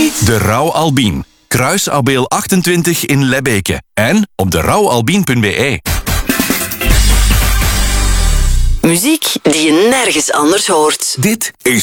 De Rauw Albien. Kruisabeel 28 in Lebbeke. En op derouwalbien.be. Muziek die je nergens anders hoort. Dit is